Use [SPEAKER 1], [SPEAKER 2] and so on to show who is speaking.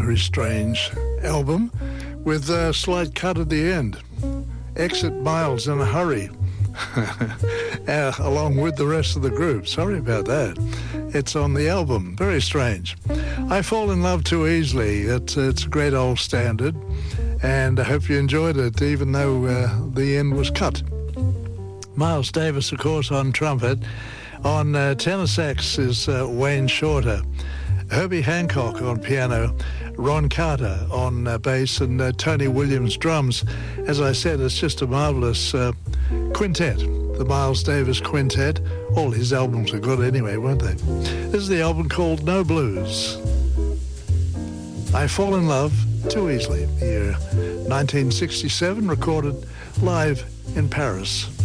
[SPEAKER 1] very strange album with a slight cut at the end. Exit Miles in a hurry. Along with the rest of the group. Sorry about that. It's on the album. Very strange. I Fall in Love Too Easily. It's a great old standard, and I hope you enjoyed it, even though the end was cut. Miles Davis, of course, on trumpet. On tenor sax is Wayne Shorter. Herbie Hancock on piano. Ron Carter on bass, and Tony Williams drums. As I said, it's just a marvelous quintet, the Miles Davis Quintet. All his albums are good anyway, weren't they? This is the album called No Blues. I Fall in Love Too Easily, the year 1967, recorded live in Paris.